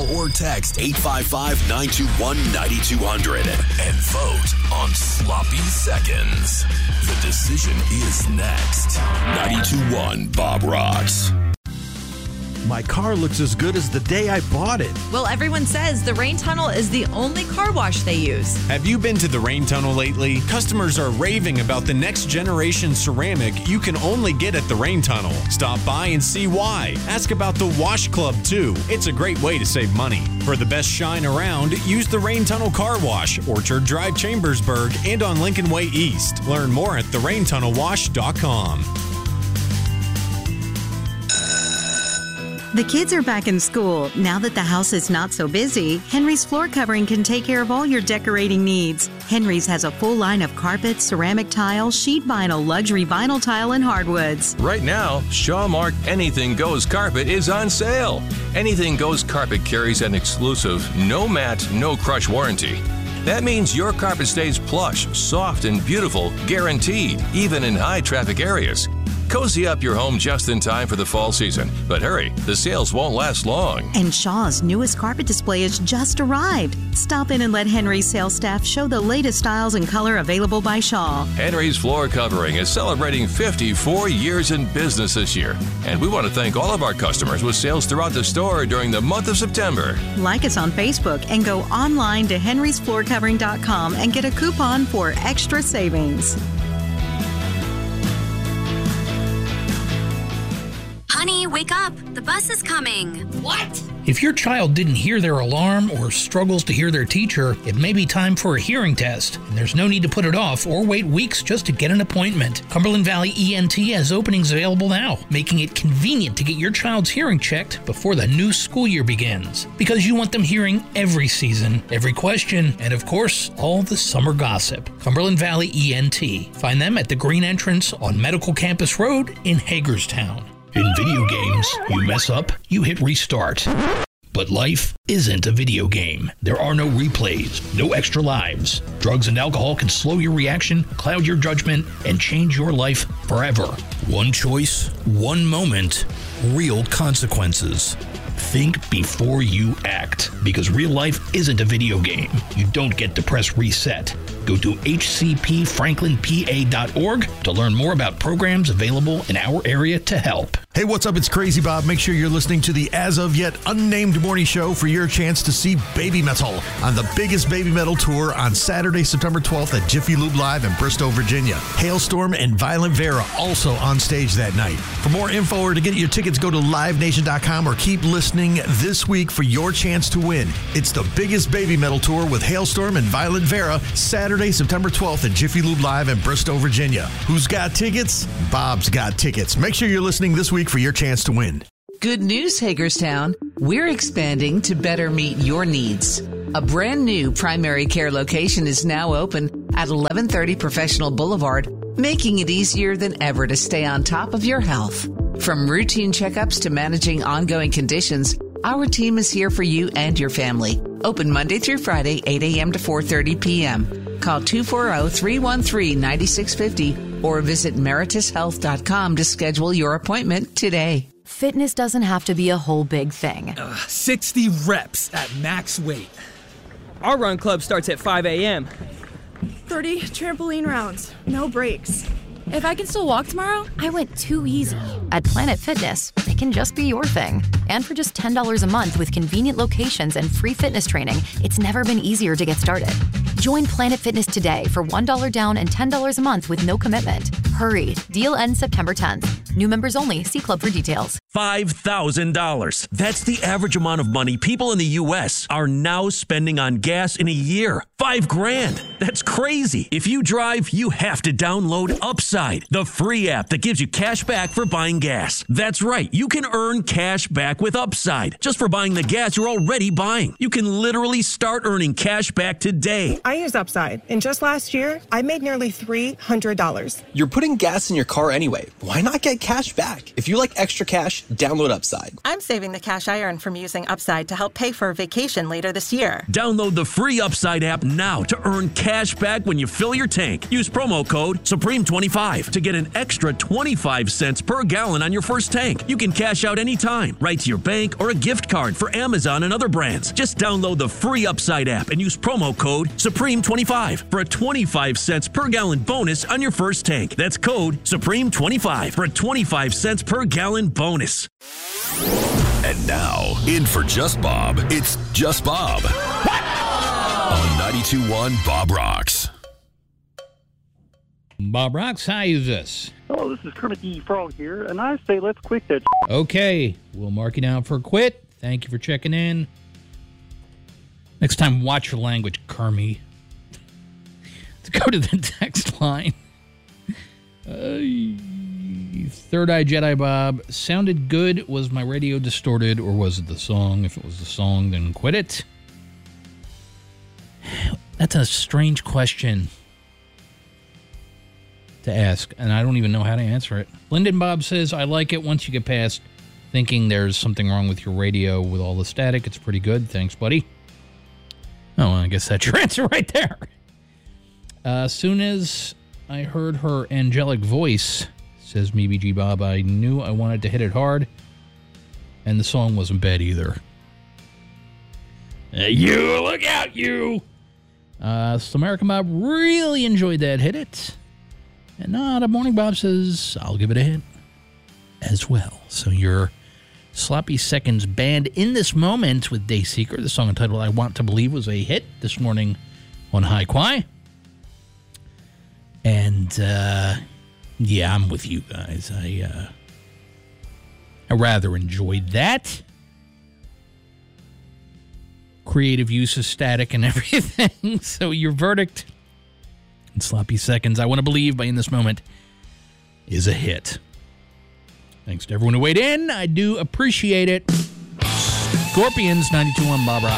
or text 855-921-9200 and vote on Sloppy Seconds. The decision is next. 92.1 Bob Rocks. My car looks as good as the day I bought it. Well, everyone says the Rain Tunnel is the only car wash they use. Have you been to the Rain Tunnel lately? Customers are raving about the next generation ceramic you can only get at the Rain Tunnel. Stop by and see why. Ask about the Wash Club, too. It's a great way to save money. For the best shine around, use the Rain Tunnel Car Wash, Orchard Drive, Chambersburg, and on Lincoln Way East. Learn more at theraintunnelwash.com. The kids are back in school. Now that the house is not so busy, Henry's Floor Covering can take care of all your decorating needs. Henry's has a full line of carpet, ceramic tile, sheet vinyl, luxury vinyl tile, and hardwoods. Right now, Shaw Mark Anything Goes Carpet is on sale. Anything Goes Carpet carries an exclusive no mat, no crush warranty. That means your carpet stays plush, soft, and beautiful, guaranteed, even in high traffic areas. Cozy up your home just in time for the fall season. But hurry, the sales won't last long. And Shaw's newest carpet display has just arrived. Stop in and let Henry's sales staff show the latest styles and color available by Shaw. Henry's Floor Covering is celebrating 54 years in business this year. And we want to thank all of our customers with sales throughout the store during the month of September. Like us on Facebook and go online to henrysfloorcovering.com and get a coupon for extra savings. Honey, wake up. The bus is coming. What? If your child didn't hear their alarm or struggles to hear their teacher, it may be time for a hearing test. And there's no need to put it off or wait weeks just to get an appointment. Cumberland Valley ENT has openings available now, making it convenient to get your child's hearing checked before the new school year begins. Because you want them hearing every season, every question, and of course, all the summer gossip. Cumberland Valley ENT. Find them at the Green Entrance on Medical Campus Road in Hagerstown. In video games, you mess up, you hit restart. But life isn't a video game. There are no replays, no extra lives. Drugs and alcohol can slow your reaction, cloud your judgment, and change your life forever. One choice, one moment, real consequences. Think before you act, because real life isn't a video game. You don't get to press reset. Go to hcpfranklinpa.org to learn more about programs available in our area to help. Hey, what's up? It's Crazy Bob. Make sure you're listening to the as of yet unnamed morning show for your chance to see Baby Metal on the biggest Baby Metal tour on Saturday, September 12th at Jiffy Lube Live in Bristow, Virginia. Hailstorm and Violent Vera also on stage that night. For more info or to get your tickets, go to livenation.com or keep listening this week for your chance to win. It's the biggest Baby Metal tour with Hailstorm and Violent Vera, Saturday, September 12th at Jiffy Lube Live in Bristow, Virginia. Who's got tickets? Bob's got tickets. Make sure you're listening this week for your chance to win. Good news, Hagerstown. We're expanding to better meet your needs. A brand new primary care location is now open at 1130 Professional Boulevard, making it easier than ever to stay on top of your health. From routine checkups to managing ongoing conditions, our team is here for you and your family. Open Monday through Friday, 8 a.m. to 4:30 p.m. Call 240-313-9650 or visit meritushealth.com to schedule your appointment today. Fitness doesn't have to be a whole big thing. 60 reps at max weight. Our run club starts at 5 a.m. 30 trampoline rounds, no breaks. If I can still walk tomorrow, I went too easy. At Planet Fitness, it can just be your thing. And for just $10 a month with convenient locations and free fitness training, it's never been easier to get started. Join Planet Fitness today for $1 down and $10 a month with no commitment. Hurry. Deal ends September 10th. New members only. See club for details. $5,000. That's the average amount of money people in the U.S. are now spending on gas in a year. $5,000. That's crazy. If you drive, you have to download Upside, the free app that gives you cash back for buying gas. That's right. You can earn cash back with Upside just for buying the gas you're already buying. You can literally start earning cash back today. I use Upside, and just last year, I made nearly $300. You're putting gas in your car anyway. Why not get cash back? If you like extra cash, cash. Download Upside. I'm saving the cash I earn from using Upside to help pay for a vacation later this year. Download the free Upside app now to earn cash back when you fill your tank. Use promo code Supreme25 to get an extra 25 cents per gallon on your first tank. You can cash out anytime, right to your bank or a gift card for Amazon and other brands. Just download the free Upside app and use promo code Supreme25 for a 25 cents per gallon bonus on your first tank. That's code Supreme25 for a 25 cents per gallon bonus. And now, in for Just Bob, it's Just Bob. On 92.1 Bob Rocks. Bob Rocks, how is this? Hello, this is Kermit the Frog here, and I say let's quit that. Okay, we'll mark you down for a quit. Thank you for checking in. Next time, watch your language, Kermit. Let's go to the text line. Third Eye Jedi Bob, sounded good. Was my radio distorted, or was it the song? If it was the song, then quit it. That's a strange question to ask, and I don't even know how to answer it. Lyndon Bob says, I like it once you get past thinking there's something wrong with your radio with all the static. It's pretty good. Thanks, buddy. Oh, well, I guess that's your answer right there. As soon as I heard her angelic voice, says MeBG Bob, I knew I wanted to hit it hard, and the song wasn't bad either. You, look out, you! So American Bob really enjoyed that. Hit it. And the Morning Bob says, I'll give it a hit as well. So your Sloppy Seconds band in this moment with Dayseeker. The song entitled I Want to Believe was a hit this morning on High Quai. And, yeah, I'm with you guys. I rather enjoyed that. Creative use of static and everything. So your verdict in Sloppy Seconds, I Want to Believe by In This Moment, is a hit. Thanks to everyone who weighed in. I do appreciate it. Scorpions, 92.1 Bob Rock.